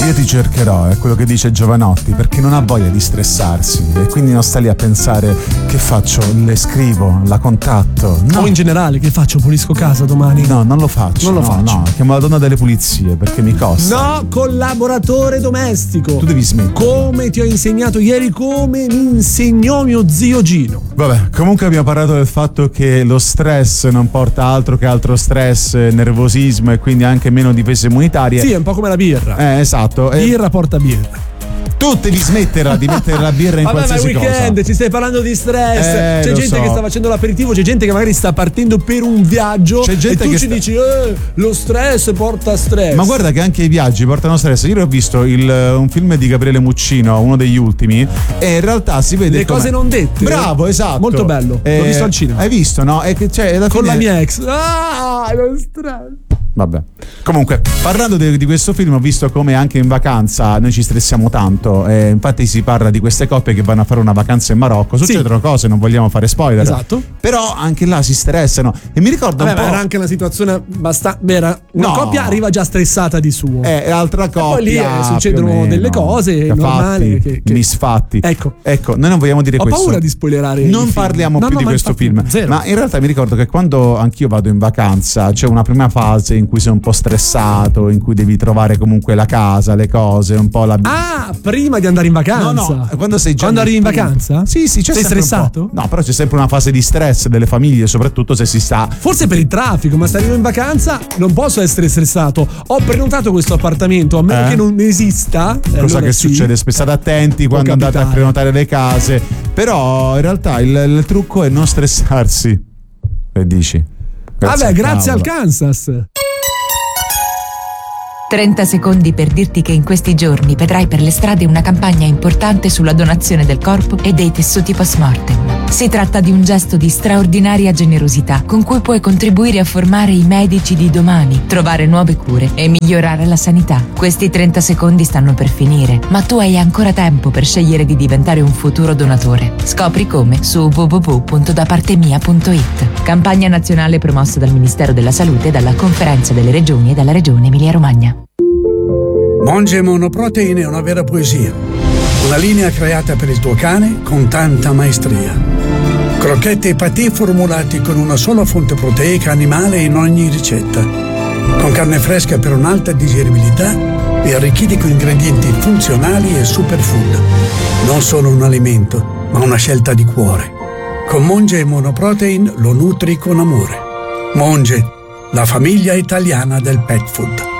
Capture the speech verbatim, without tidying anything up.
io ti cercherò, è quello che dice Giovanotti, perché non ha voglia di stressarsi e quindi non sta lì a pensare che faccio, le scrivo, la contatto. No. O in generale, che faccio, pulisco casa domani? No, non lo faccio. Non lo no, faccio. No, chiamo la donna delle pulizie perché mi costa. No, collaboratore domestico. Tu devi smettere. Come ti ho insegnato ieri, come mi insegnò mio zio Gino. Vabbè, comunque abbiamo parlato del fatto che lo stress non porta altro che altro stress, nervosismo e quindi anche meno difese immunitarie. Sì, è un po' come la birra. Eh, esatto. Birra porta birra. Tu devi smetterla di mettere la birra in Vabbè, qualsiasi ma è weekend, cosa. ci stai parlando di stress. Eh, c'è lo gente so. che sta facendo l'aperitivo, c'è gente che magari sta partendo per un viaggio. C'è gente e tu che ci sta... dici eh, lo stress porta stress. Ma guarda che anche i viaggi portano stress. Io ho visto il, un film di Gabriele Muccino, uno degli ultimi, e in realtà si vede le come... cose non dette. Bravo, esatto. Molto bello. Eh, L'ho visto al cinema. Hai visto, no? E che, cioè, alla Con fine... la mia ex. Ah, lo stress. Vabbè. Comunque, parlando de, di questo film, ho visto come anche in vacanza noi ci stressiamo tanto. Eh, infatti si parla di queste coppie che vanno a fare una vacanza in Marocco. Succedono sì. cose, non vogliamo fare spoiler. Esatto. Però anche là si stressano. E mi ricordo Vabbè, un po'. era anche una situazione abbastanza vera. Una No. coppia arriva già stressata di suo. Eh, l'altra coppia. E poi lì eh, succedono delle cose, è normale. Che, che... Misfatti. Ecco. Ecco, noi non vogliamo dire Ho questo. Ho paura di spoilerare. Non parliamo no, più no, di ma questo infatti, film. Zero. Ma in realtà mi ricordo che quando anch'io vado in vacanza c'è una prima fase in cui sei un po' stressato, in cui devi trovare comunque la casa, le cose, un po' la. Ah, prima di andare in vacanza. No, no, quando sei già. Quando arrivi in primo... vacanza? Sì, sì, c'è sei sempre stressato? Un po'. No, però c'è sempre una fase di stress delle famiglie, soprattutto se si sta. Forse per il traffico, ma se arrivo in vacanza non posso essere stressato. Ho prenotato questo appartamento, a meno eh? che non esista. Cosa allora che sì. succede? State attenti Può quando capitare. andate a prenotare le case. Però in realtà il, il trucco è non stressarsi. Che dici? Grazie Vabbè, grazie al al Kansas. trenta secondi per dirti che in questi giorni vedrai per le strade una campagna importante sulla donazione del corpo e dei tessuti post-mortem. Si tratta di un gesto di straordinaria generosità con cui puoi contribuire a formare i medici di domani, trovare nuove cure e migliorare la sanità. Questi trenta secondi stanno per finire, ma tu hai ancora tempo per scegliere di diventare un futuro donatore. Scopri come su w w w punto da parte mia punto i t. Campagna nazionale promossa dal Ministero della Salute, dalla Conferenza delle Regioni e dalla Regione Emilia-Romagna. Monge Monoprotein è una vera poesia. Una linea creata per il tuo cane con tanta maestria. Crocchette e patè formulati con una sola fonte proteica animale in ogni ricetta. Con carne fresca per un'alta digeribilità e arricchiti con ingredienti funzionali e superfood. Non solo un alimento, ma una scelta di cuore. Con Monge Monoprotein lo nutri con amore. Monge, la famiglia italiana del pet food.